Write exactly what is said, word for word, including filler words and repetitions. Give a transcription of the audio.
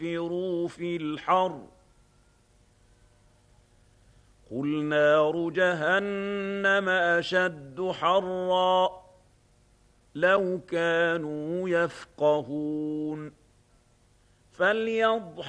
فانفروا في الحر قل نار جهنم أشد حرا لو كانوا يفقهون فليضحكوا